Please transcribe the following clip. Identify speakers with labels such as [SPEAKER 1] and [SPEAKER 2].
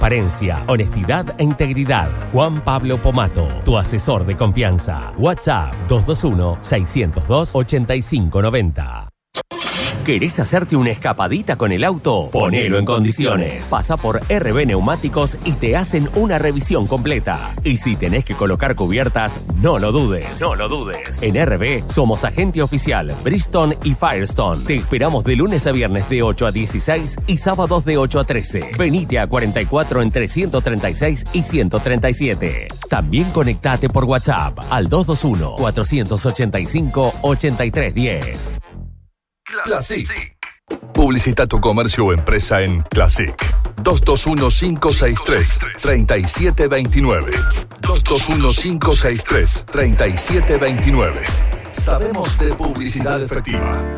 [SPEAKER 1] transparencia, honestidad e integridad. Juan Pablo Pomato, tu asesor de confianza. WhatsApp 221-602-8590. ¿Querés hacerte una escapadita con el auto? Ponelo en condiciones. Pasa por RB Neumáticos y te hacen una revisión completa. Y si tenés que colocar cubiertas, no lo dudes. No lo dudes. En RB somos agente oficial Bridgestone y Firestone. Te esperamos de lunes a viernes de 8 a 16 y sábados de 8 a 13. Venite a 44 entre 136 y 137. También conectate por WhatsApp al 221-485-8310.
[SPEAKER 2] Classic. Publicita tu comercio o empresa en Classic. 221-563-3729. 221-563-3729. Sabemos de publicidad efectiva.